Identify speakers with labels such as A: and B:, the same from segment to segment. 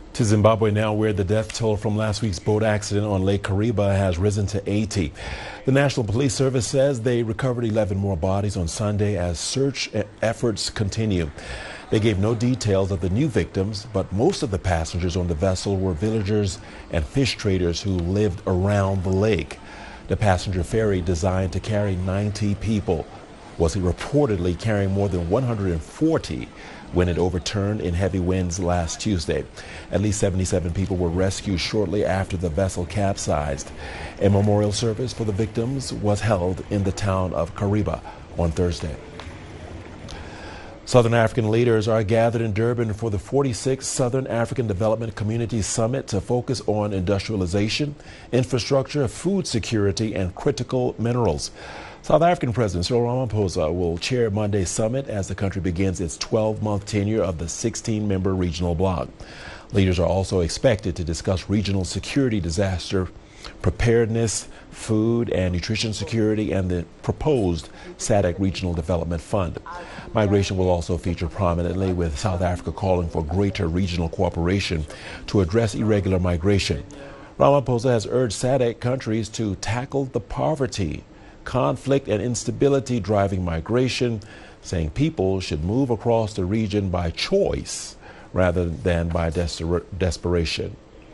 A: To Zimbabwe now, where the death toll from last week's boat accident on Lake Kariba has risen to 80. The National Police Service says they recovered 11 more bodies on Sunday as search efforts continue. They gave no details of the new victims, but most of the passengers on the vessel were villagers and fish traders who lived around the lake. The passenger ferry, designed to carry 90 people, was reportedly carrying more than 140 when it overturned in heavy winds last Tuesday. At least 77 people were rescued shortly after the vessel capsized. A memorial service for the victims was held in the town of Kariba on Thursday. Southern African leaders are gathered in Durban for the 46th Southern African Development Community Summit to focus on industrialization, infrastructure, food security, and critical minerals. South African President Cyril Ramaphosa will chair Monday's summit as the country begins its 12-month tenure of the 16-member regional bloc. Leaders are also expected to discuss regional security, disaster preparedness, food and nutrition security, and the proposed SADC Regional Development Fund. Migration will also feature prominently, with South Africa calling for greater regional cooperation to address irregular migration. Ramaphosa has urged SADC countries to tackle the poverty, conflict, and instability driving migration, saying people should move across the region by choice rather than by desperation.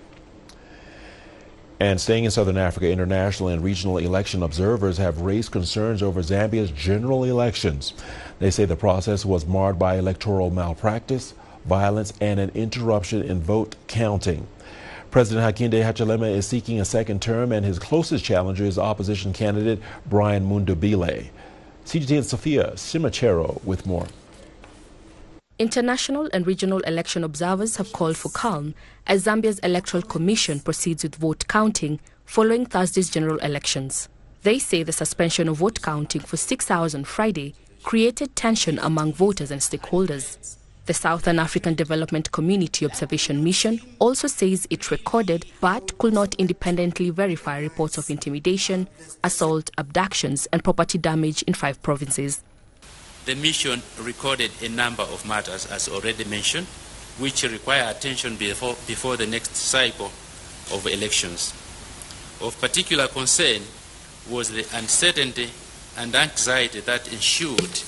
A: And staying in Southern Africa, international and regional election observers have raised concerns over Zambia's general elections. They say the process was marred by electoral malpractice, violence, and an interruption in vote counting. President Hakainde Hichilema is seeking a second term, and his closest challenger is opposition candidate Brian Mundubile. CGTN's Sophia Simachero with more.
B: International and regional election observers have called for calm as Zambia's Electoral Commission proceeds with vote counting following Thursday's general elections. They say the suspension of vote counting for 6 hours on Friday created tension among voters and stakeholders. The Southern African Development Community Observation Mission also says it recorded but could not independently verify reports of intimidation, assault, abductions, and property damage in 5 provinces.
C: The mission recorded a number of matters, as already mentioned, which require attention before the next cycle of elections. Of particular concern was the uncertainty and anxiety that ensued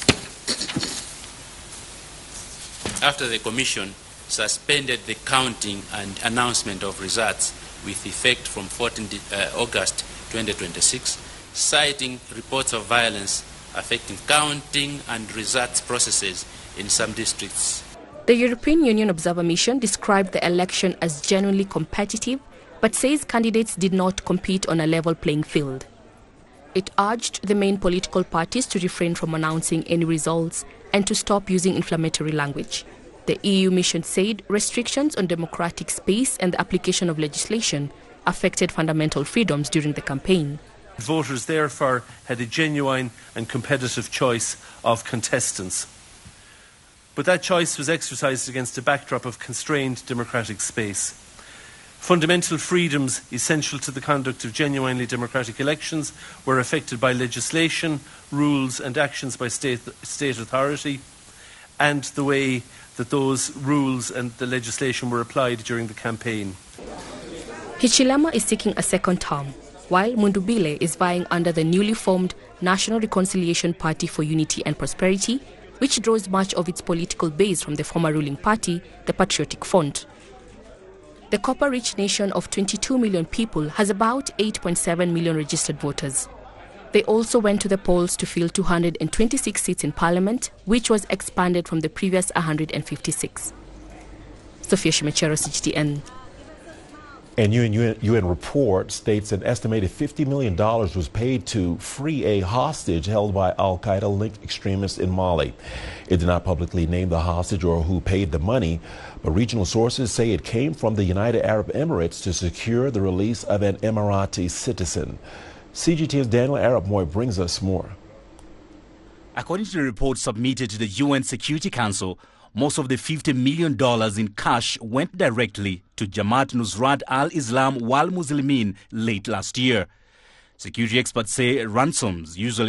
C: after the Commission suspended the counting and announcement of results with effect from 14 August 2026, citing reports of violence affecting counting and results processes in some districts.
B: The European Union Observer Mission described the election as genuinely competitive, but says candidates did not compete on a level playing field. It urged the main political parties to refrain from announcing any results and to stop using inflammatory language. The EU mission said restrictions on democratic space and the application of legislation affected fundamental freedoms during the campaign.
D: Voters therefore had a genuine and competitive choice of contestants. But that choice was exercised against a backdrop of constrained democratic space. Fundamental freedoms essential to the conduct of genuinely democratic elections were affected by legislation, rules and actions by state authority, and the way that those rules and the legislation were applied during the campaign.
B: Hichilema is seeking a second term, while Mundubile is vying under the newly formed National Reconciliation Party for Unity and Prosperity, which draws much of its political base from the former ruling party, the Patriotic Front. The copper-rich nation of 22 million people has about 8.7 million registered voters. They also went to the polls to fill 226 seats in parliament, which was expanded from the previous 156. Sophia Shimechero, CGTN.
A: And UN report states an estimated $50 million was paid to free a hostage held by al-Qaeda-linked extremists in Mali. It did not publicly name the hostage or who paid the money, but regional sources say it came from the United Arab Emirates to secure the release of an Emirati citizen. CGTN's Daniel Arabmoy brings us more.
E: According to the report submitted to the UN Security Council, most of the $50 million in cash went directly to Jamaat Nusrat al-Islam wal Muslimin late last year. Security experts say ransoms usually